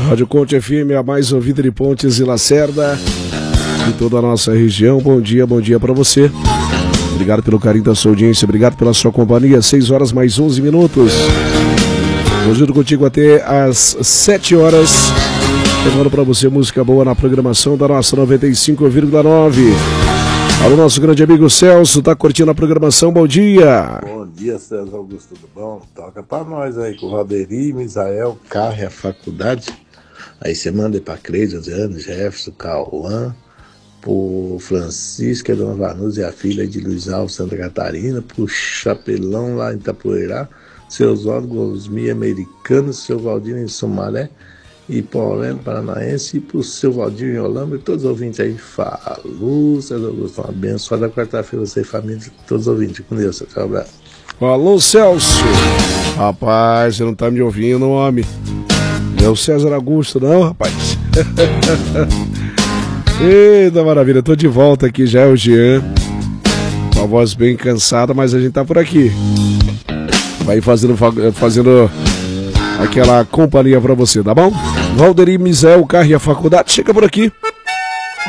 Rádio Conte FM, a mais ouvida de Pontes e Lacerda e toda a nossa região. Bom dia para você. Obrigado pelo carinho da sua audiência, obrigado pela sua companhia. 6 horas mais 11 minutos. Eu junto contigo até às 7 horas. Levando para você música boa na programação da nossa 95,9. Alô, nosso grande amigo Celso, tá curtindo a programação? Bom dia. Bom dia, César Augusto, tudo bom? Toca pra nós aí, com o Valderi, Misael, Carro e a faculdade. Aí você manda aí pra Cleide, Adriano, Jefferson, Cauã, pro Francisco, a Dona Vanusa e a filha de Luiz Alves, Santa Catarina, pro Chapelão lá em Itapoeirá, seus órgãos Americano, seu Valdir em Sumaré, e Paulino Paranaense, e pro seu Valdir em Holanda, e todos os ouvintes aí. Falou, César Augusto, uma abençoada quarta-feira, você e família, todos os ouvintes, com Deus, seu abraço. Alô, Celso. Rapaz, você não tá me ouvindo, homem. Não é o César Augusto, não, rapaz. Eita, maravilha, tô de volta aqui, já é o Jean. Com a voz bem cansada, mas a gente tá por aqui. Vai fazendo aquela companhia pra você, tá bom? Valderi, Misael, Carro e a faculdade, chega por aqui.